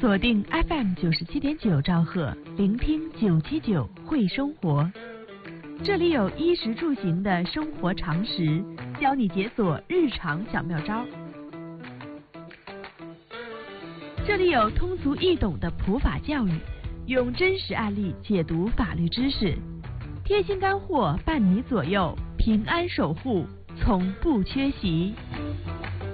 锁定 FM97.9兆赫，聆听979会生活。这里有衣食住行的生活常识，教你解锁日常小妙招。这里有通俗易懂的普法教育，用真实案例解读法律知识，贴心干货伴你左右，平安守护从不缺席。